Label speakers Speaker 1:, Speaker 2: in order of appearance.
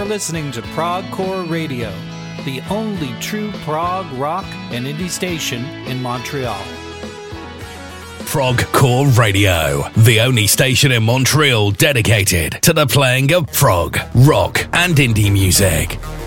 Speaker 1: listening to Progcore Radio, the only true prog rock and indie station in Montreal.
Speaker 2: Progcore Radio, the only station in Montreal dedicated to the playing of prog, rock, and indie music.